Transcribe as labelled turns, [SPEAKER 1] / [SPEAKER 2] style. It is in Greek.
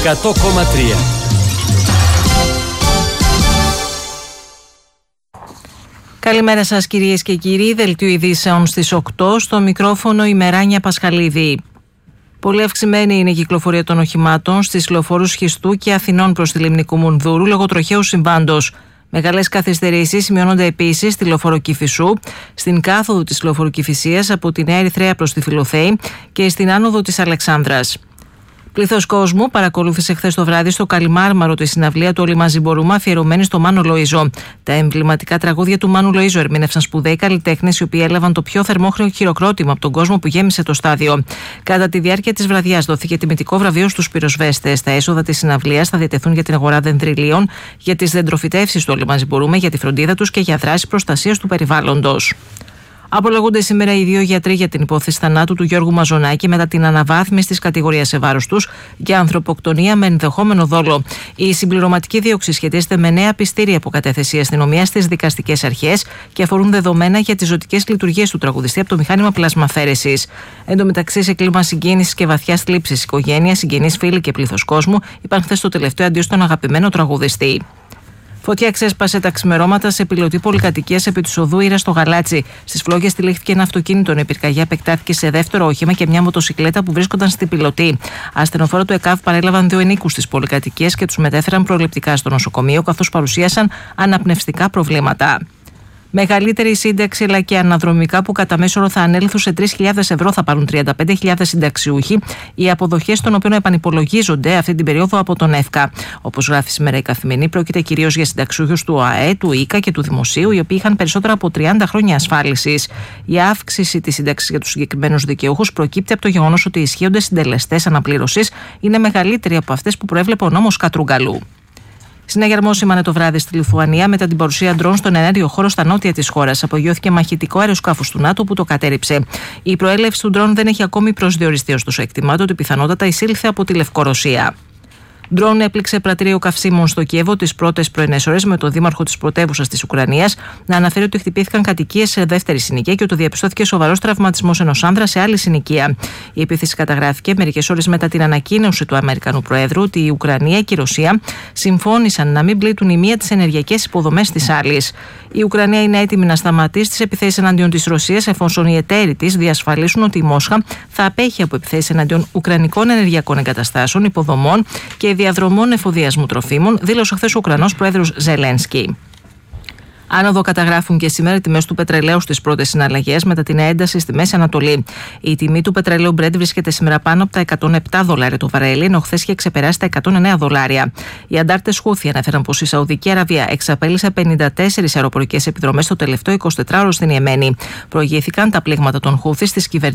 [SPEAKER 1] 100,3.
[SPEAKER 2] Καλημέρα σας κυρίες και κύριοι, δελτίο ειδήσεων στις 8, στο μικρόφωνο η Μεράνια Πασχαλίδη. Πολύ αυξημένη είναι η κυκλοφορία των οχημάτων στις λεωφόρους Χιστού και Αθηνών προς τη Λιμνικού Μουνδούρου λόγω τροχαίου συμβάντος. Μεγάλες καθυστερήσεις σημειώνονται επίσης στη λεωφόρο Κηφισού, στην κάθοδο της λεωφόρου Κηφισίας από τη Νέα Ερυθρέα προς τη Φιλοθέη και στην άνοδο της Αλεξάνδρας. Πλήθος κόσμου παρακολούθησε χθες το βράδυ στο Καλιμάρμαρο τη συναυλία του Όλοι Μαζί Μπορούμε, αφιερωμένη στο Μάνο Λοΐζο. Τα εμβληματικά τραγούδια του Μάνου Λοΐζο ερμήνευσαν σπουδαίοι καλλιτέχνες, οι οποίοι έλαβαν το πιο θερμό χειροκρότημα από τον κόσμο που γέμισε το στάδιο. Κατά τη διάρκεια της βραδιάς δόθηκε τιμητικό βραβείο στους πυροσβέστες. Τα έσοδα της συναυλίας θα διατεθούν για την αγορά δεντριλίων, για τις δεντροφυτεύσεις του Όλοι Μαζί Μπορούμε, για τη φροντίδα τους και για δράσεις προστασίας του περιβάλλοντος. Απολογούνται σήμερα οι δύο γιατροί για την υπόθεση θανάτου του Γιώργου Μαζονάκη μετά την αναβάθμιση της κατηγορίας σε βάρος τους για ανθρωποκτονία με ενδεχόμενο δόλο. Η συμπληρωματική δίωξη σχετίζεται με νέα πιστήρια που κατέθεσε η αστυνομία στις δικαστικές αρχές και αφορούν δεδομένα για τις ζωτικές λειτουργίες του τραγουδιστή από το μηχάνημα πλασμαφέρεσης. Εν τω μεταξύ, σε κλίμα συγκίνησης και βαθιάς θλίψης, οικογένεια, συγγενείς, φίλοι και πλήθος κόσμου είπαν χθες το τελευταίο αντίο στον αγαπημένο τραγουδιστή. Φωτιά ξέσπασε τα ξημερώματα σε πιλωτή πολυκατοικίας επί του οδού Ήρα στο Γαλάτσι. Στις φλόγες τυλίχθηκε ένα αυτοκίνητο. Η πυρκαγιά επεκτάθηκε σε δεύτερο όχημα και μια μοτοσικλέτα που βρίσκονταν στην πιλωτή. Ασθενοφόρα του ΕΚΑΒ παρέλαβαν δύο ενίκους της πολυκατοικίας και τους μετέφεραν προληπτικά στο νοσοκομείο, καθώς παρουσίασαν αναπνευστικά προβλήματα. Μεγαλύτερη σύνταξη αλλά και αναδρομικά που κατά μέσο όρο θα ανέλθουν σε 3.000 ευρώ θα πάρουν 35.000 συνταξιούχοι, οι αποδοχές των οποίων επανυπολογίζονται αυτή την περίοδο από τον ΕΦΚΑ. Όπως γράφει σήμερα η Καθημερινή, πρόκειται κυρίως για συνταξιούχους του ΟΑΕ, του ΙΚΑ και του Δημοσίου, οι οποίοι είχαν περισσότερα από 30 χρόνια ασφάλισης. Η αύξηση της σύνταξης για τους συγκεκριμένους δικαιούχους προκύπτει από το γεγονός ότι οι ισχύοντες συντελεστές αναπλήρωσης είναι μεγαλύτεροι από αυτές που προέβλεπε ο νόμος Κατρούγκαλου. Συναγερμό σήμανε το βράδυ στη Λιθουανία μετά την παρουσία ντρόν στον ενέργειο χώρο στα νότια της χώρας. Απογειώθηκε μαχητικό αεροσκάφος του ΝΑΤΟ που το κατέρριψε. Η προέλευση του ντρόν δεν έχει ακόμη προσδιοριστεί, ωστόσο εκτιμάται ότι πιθανότατα εισήλθε από τη Λευκορωσία. Ντρόν έπληξε πρατήριο καυσίμων στο Κιέβο τις πρώτες πρωινές ώρες, με τον δήμαρχο της πρωτεύουσας της Ουκρανίας να αναφέρει ότι χτυπήθηκαν κατοικίες σε δεύτερη συνοικία και ότι διαπιστώθηκε σοβαρός τραυματισμός ενός άνδρα σε άλλη συνοικία. Η επίθεση καταγράφηκε μερικές ώρες μετά την ανακοίνωση του Αμερικανού Προέδρου ότι η Ουκρανία και η Ρωσία συμφώνησαν να μην πλήττουν η μία τις ενεργειακές υποδομές της άλλης. Η Ουκρανία είναι έτοιμη να σταματήσει τις επιθέσεις εναντίον της Ρωσίας, εφόσον οι εταίροι της διασφαλίσουν ότι η Μόσχα θα απέχει από επιθέσεις εναντίον ουκρανικών ενεργειακών εγκαταστάσεων, υποδομών και διαδρομών εφοδιασμού τροφίμων, δήλωσε χθες ο Ουκρανός πρόεδρος Ζελένσκι. Άνοδο καταγράφουν και σήμερα οι τιμές του πετρελαίου στις πρώτες συναλλαγές μετά την ένταση στη Μέση Ανατολή. Η τιμή του πετρελαίου Brent βρίσκεται σήμερα πάνω από τα $107 το βαρέλι, ενώ χθες είχε ξεπεράσει τα $109. Οι αντάρτες Χούθι ανέφεραν πως η Σαουδική Αραβία εξαπέλυσε 54 αεροπορικές επιδρομές το τελευταίο 24ωρο στην Ιεμένη. Προηγήθηκαν τα πλήγματα των Χούθι στις κυβερνήσεις